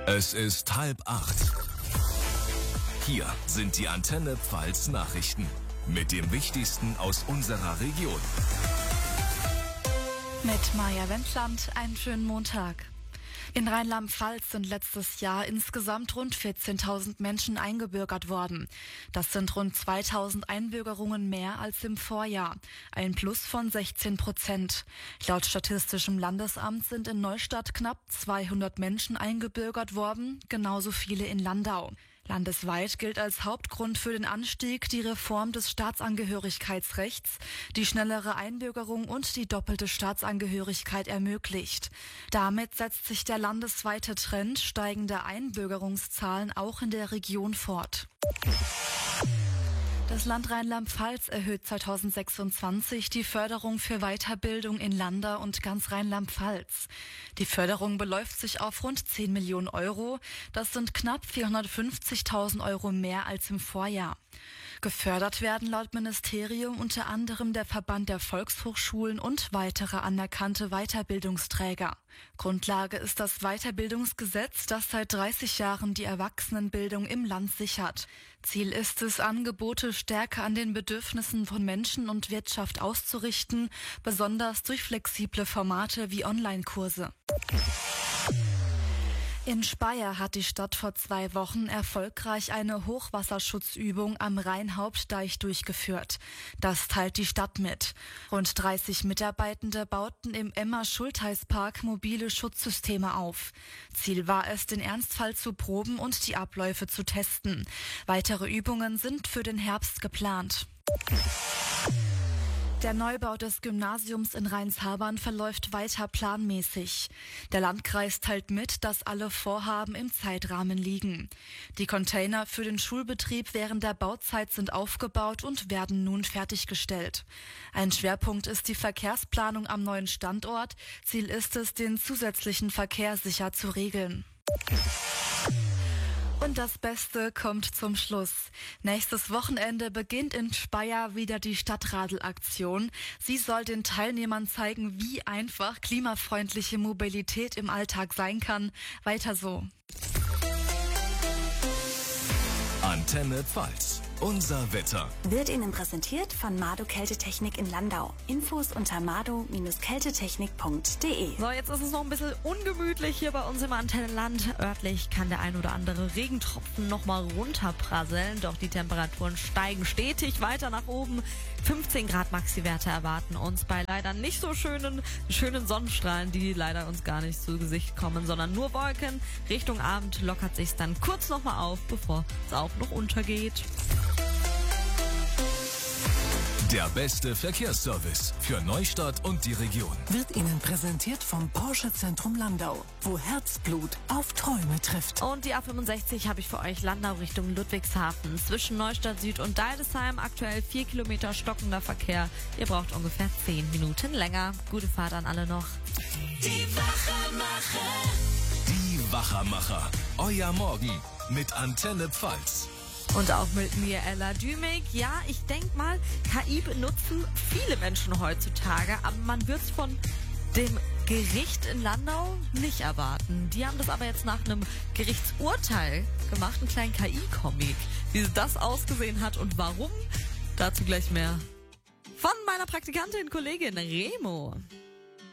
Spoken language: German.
Es ist 7:30. Hier sind die Antenne Pfalz Nachrichten mit dem Wichtigsten aus unserer Region. Mit Maja Wendland, einen schönen Montag. In Rheinland-Pfalz sind letztes Jahr insgesamt rund 14.000 Menschen eingebürgert worden. Das sind rund 2.000 Einbürgerungen mehr als im Vorjahr. Ein Plus von 16%. Laut Statistischem Landesamt sind in Neustadt knapp 200 Menschen eingebürgert worden, genauso viele in Landau. Landesweit gilt als Hauptgrund für den Anstieg die Reform des Staatsangehörigkeitsrechts, die schnellere Einbürgerung und die doppelte Staatsangehörigkeit ermöglicht. Damit setzt sich der landesweite Trend steigender Einbürgerungszahlen auch in der Region fort. Das Land Rheinland-Pfalz erhöht 2026 die Förderung für Weiterbildung in Landau und ganz Rheinland-Pfalz. Die Förderung beläuft sich auf rund 10 Millionen Euro. Das sind knapp 450.000 Euro mehr als im Vorjahr. Gefördert werden laut Ministerium unter anderem der Verband der Volkshochschulen und weitere anerkannte Weiterbildungsträger. Grundlage ist das Weiterbildungsgesetz, das seit 30 Jahren die Erwachsenenbildung im Land sichert. Ziel ist es, Angebote stärker an den Bedürfnissen von Menschen und Wirtschaft auszurichten, besonders durch flexible Formate wie Online-Kurse. In Speyer hat die Stadt vor 2 Wochen erfolgreich eine Hochwasserschutzübung am Rhein-Hauptdeich durchgeführt. Das teilt die Stadt mit. Rund 30 Mitarbeitende bauten im Emma-Schultheiß-Park mobile Schutzsysteme auf. Ziel war es, den Ernstfall zu proben und die Abläufe zu testen. Weitere Übungen sind für den Herbst geplant. Der Neubau des Gymnasiums in Rheinshabern verläuft weiter planmäßig. Der Landkreis teilt mit, dass alle Vorhaben im Zeitrahmen liegen. Die Container für den Schulbetrieb während der Bauzeit sind aufgebaut und werden nun fertiggestellt. Ein Schwerpunkt ist die Verkehrsplanung am neuen Standort. Ziel ist es, den zusätzlichen Verkehr sicher zu regeln. Und das Beste kommt zum Schluss. Nächstes Wochenende beginnt in Speyer wieder die Stadtradl-Aktion. Sie soll den Teilnehmern zeigen, wie einfach klimafreundliche Mobilität im Alltag sein kann. Weiter so. Antenne Pfalz. Unser Wetter. Wird Ihnen präsentiert von Mado Kältetechnik in Landau. Infos unter mado-kältetechnik.de. So, jetzt ist es noch ein bisschen ungemütlich hier bei uns im Antennenland. Örtlich kann der ein oder andere Regentropfen nochmal runterprasseln, doch die Temperaturen steigen stetig weiter nach oben. 15 Grad Maxi-Werte erwarten uns bei leider nicht so schönen Sonnenstrahlen, die leider uns gar nicht zu Gesicht kommen, sondern nur Wolken. Richtung Abend lockert sich's dann kurz nochmal auf, bevor es auch noch untergeht. Der beste Verkehrsservice für Neustadt und die Region. Wird Ihnen präsentiert vom Porsche Zentrum Landau, wo Herzblut auf Träume trifft. Und die A65 habe ich für euch, Landau Richtung Ludwigshafen. Zwischen Neustadt Süd und Deidesheim aktuell 4 Kilometer stockender Verkehr. Ihr braucht ungefähr 10 Minuten länger. Gute Fahrt an alle noch. Die Wachermacher. Die Wachermacher. Euer Morgen mit Antenne Pfalz. Und auch mit mir, Ella Dümig. Ja, ich denke mal, KI benutzen viele Menschen heutzutage, aber man wird es von dem Gericht in Landau nicht erwarten. Die haben das aber jetzt nach einem Gerichtsurteil gemacht, einen kleinen KI-Comic. Wie das ausgesehen hat und warum, dazu gleich mehr von meiner Praktikantin, Kollegin Remo.